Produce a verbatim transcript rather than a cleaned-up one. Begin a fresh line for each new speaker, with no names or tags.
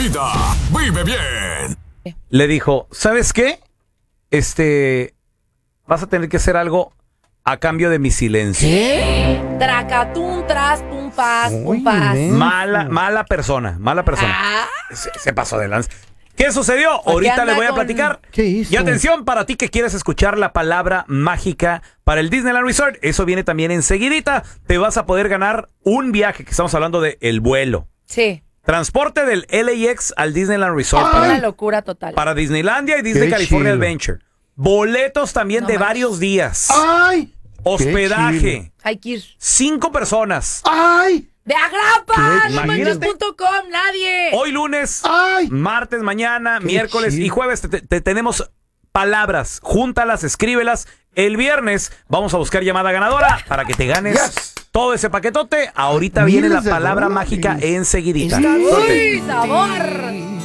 vida, vive bien.
Le dijo, ¿sabes qué? Este, vas a tener que hacer algo a cambio de mi silencio.
¿Qué? Tracatún, tras, pum, paz, pum, paz.
Mala, mala persona, mala persona.
Ah.
Se, se pasó de lanza. ¿Qué sucedió? Ahorita le voy a
con...
platicar.
¿Qué hizo?
Y atención, para ti que quieres escuchar la palabra mágica para el Disneyland Resort, eso viene también enseguidita. Te vas a poder ganar un viaje, que estamos hablando de el vuelo.
Sí.
Transporte del L A X al Disneyland Resort.
Una
Para,
locura total.
para Disneylandia y Disney
Qué
California
chido.
Adventure. Boletos también
No
de
manches.
varios días.
¡Ay!
Hospedaje.
Hay que ir.
Cinco personas.
¡Ay!
¡De agrapa!
¿Qué?
¡No manches punto com! ¡Nadie!
Hoy lunes,
¡Ay!
martes, mañana,
Qué
miércoles
chido.
y jueves te, te- tenemos palabras. Júntalas, escríbelas. El viernes vamos a buscar llamada ganadora para que te ganes
Yes.
todo ese paquetote. Ahorita
Miles
viene la
de
palabra
dólares.
mágica enseguidita.
¡Uy, sabor!